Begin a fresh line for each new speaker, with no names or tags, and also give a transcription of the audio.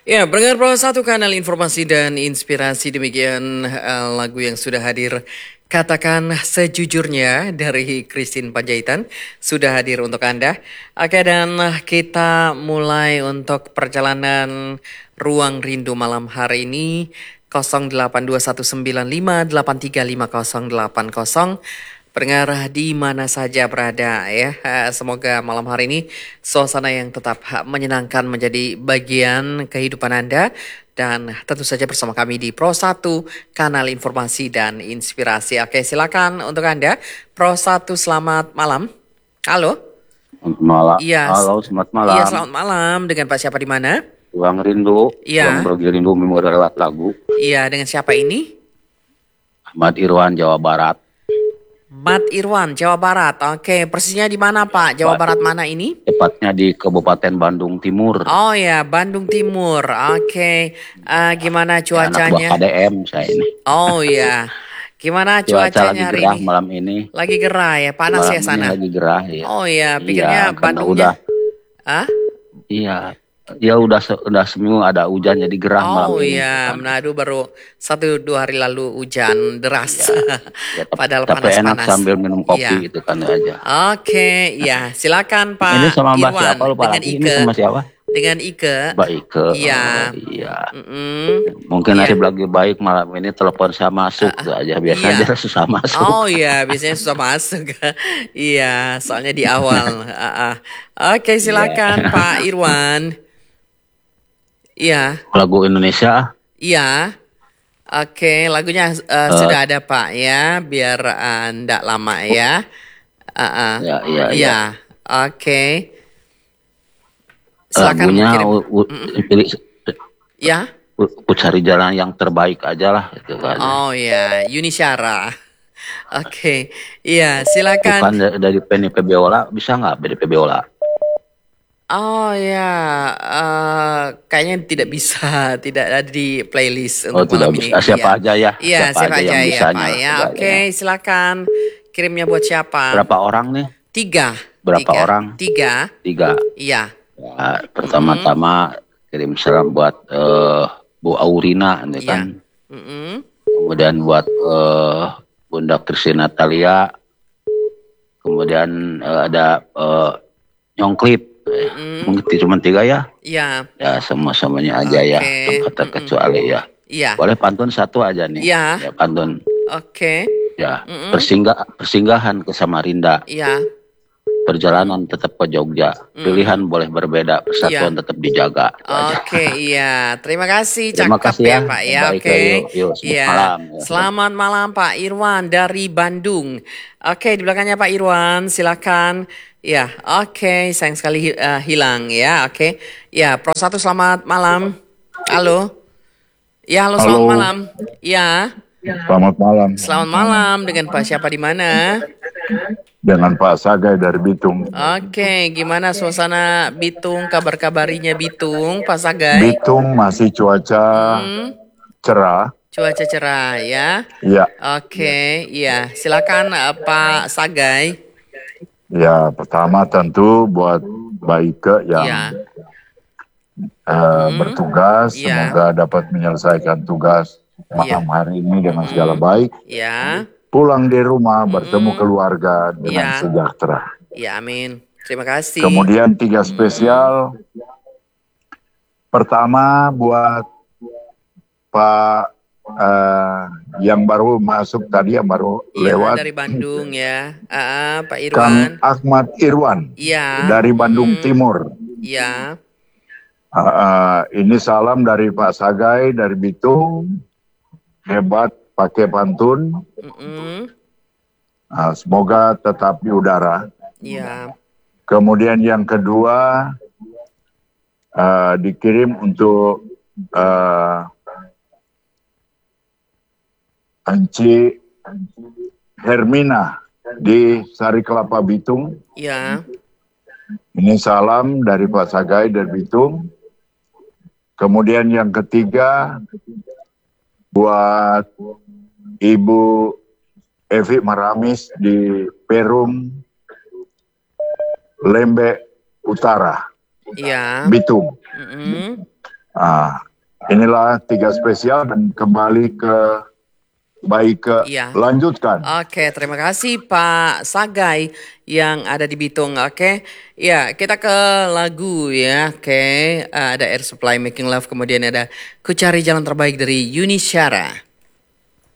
Ya, pendengar Pro Satu Kanal Informasi dan Inspirasi, demikian lagu yang sudah hadir. Katakan sejujurnya dari Christine Panjaitan sudah hadir untuk Anda. Oke, dan kita mulai untuk perjalanan Ruang Rindu malam hari ini. 082195835080. Pendengar di mana saja berada ya, semoga malam hari ini suasana yang tetap menyenangkan menjadi bagian kehidupan Anda. Dan tentu saja bersama kami di Pro 1, Kanal Informasi dan Inspirasi. Oke, silakan untuk Anda. Pro 1, selamat malam. Halo?
Malam.
Iya,
Halo, selamat
iya
malam.
selamat malam. Dengan Pak siapa di mana?
Ruang Rindu,
Iya.
Ruang Berbagi Rindu Memori Lewat Lagu.
Iya, dengan siapa ini?
Ahmad Irwan, Jawa Barat.
Mat Irwan, Jawa Barat. Oke, persisnya di mana Pak? Jawa Barat mana ini?
Tepatnya di Kabupaten Bandung Timur.
Oh ya, Bandung Timur. Oke, gimana
Anak
cuacanya?
buah KDM saya ini.
Oh ya, gimana
Cuaca lagi
cuacanya hari
gerah
ini?
malam ini.
Lagi gerah ya, panas
Malam
ya
ini
sana.
lagi gerah ya.
Oh ya, pikirnya
Iya, karena
Bandungnya.
udah, iya, ya udah seminggu ada hujan jadi gerah malam
Oh
ini.
ya, Manado baru 1-2 hari lalu hujan deras.
Ya,
Padahal
tapi enak
panas-panas.
sambil minum kopi
Iya.
gitu kan aja.
Oke, ya silakan
Ini
Pak
sama Mbak
Irwan
siapa lupa
dengan
lagi. Ini
Ike.
sama siapa?
Dengan Ike.
Mbak Ike.
Iya.
Oh, iya.
Mm-mm.
Mungkin
Iya.
nasib lagi baik malam ini telepon saya masuk tuh aja. Biasanya
Iya.
dia susah masuk.
Oh iya, biasanya susah masuk. Iya, soalnya di awal. Oke, silakan Pak Irwan. Iya,
Lagu Indonesia,
iya. Oke, lagunya sudah ada Pak ya, biar ndak lama ya.
ya, iya, iya.
Iya, oke. Silakan
Lagunya
kirim.
pilih,
Ya.
ku cari jalan yang terbaik aja lah gitu kan.
Oh ya, Yuni Syara. Oke, iya
Bukan
silakan.
dari PNP Biola, bisa nggak PNP Biola?
Oh ya, kayaknya tidak bisa, tidak ada di playlist
Oh
untuk
tidak
malam ini.
bisa, siapa
Iya,
aja ya,
iya siapa aja
yang
ya
bisanya.
Pak ya.
Coba
Oke,
ya.
silakan. Kirimnya buat siapa?
Berapa orang nih?
3.
Berapa orang?
3.
3.
Iya.
Ya, pertama-tama kirim salam buat Bu Aurina, gitu
Iya.
kan.
Mm-mm.
Kemudian buat Bunda Christine Natalia, kemudian ada Nyongklip, mungkin cuma 3 ya,
Iya.
ya sama-samanya aja ya,
Oke.
kata kecuali ya.
Iya.
Boleh pantun 1 aja nih,
Iya.
ya pantun,
Oke.
ya persinggahan ke Samarinda,
Iya.
perjalanan tetap ke Jogja, pilihan boleh berbeda, persatuan tetap dijaga. Itu aja.
Oke, iya. Terima kasih,
Terima
cakep
kasih
ya,
ya.
Pak ya.
Baik,
Oke.
yuk, selamat
Iya.
malam.
Selamat malam Pak Irwan dari Bandung. Oke, di belakangnya Pak Irwan, silakan. Ya, oke. Sayang sekali hilang ya. Oke. Ya, Pro 1 selamat malam. Halo. Ya, halo, selamat
Halo.
malam. Ya,
Selamat malam
selamat malam. Dengan Pak siapa di mana?
dengan Pak Sagai dari Bitung.
Oke, gimana suasana Bitung, kabar-kabarinya Bitung, Pak Sagai?
Bitung masih cuaca cerah.
Cuaca cerah ya.
Ya,
Oke, iya. Silakan Pak Sagai.
ya pertama tentu buat Baike yang
Iya.
bertugas,
Iya.
semoga dapat menyelesaikan tugas malam hari ini dengan segala baik.
Ya.
Pulang di rumah bertemu keluarga dengan
Iya.
sejahtera.
Ya, amin. Terima kasih.
Kemudian 3 spesial. Pertama buat Pak yang baru masuk tadi, yang baru
Iya,
lewat,
dari Bandung ya. Pak
Kang
Irwan.
Ahmad Irwan
Iya.
dari Bandung Timur.
Iya.
Ini salam dari Pak Sagai dari Bitung, hebat pakai pantun. Semoga tetap di udara.
Iya.
Kemudian yang kedua dikirim untuk Anci Hermina di Sari Kelapa Bitung.
Iya.
Ini salam dari Pak Sagai dari Bitung. Kemudian yang ketiga buat Ibu Evi Maramis di Perum Lembe Utara,
Iya.
Bitung. Inilah 3 spesial dan kembali ke baik ke
Iya.
lanjutkan.
Oke, terima kasih Pak Sagai yang ada di Bitung. Oke, ya kita ke lagu ya. Oke, ada Air Supply Making Love, kemudian ada Ku Cari Jalan Terbaik dari Yuni Syara.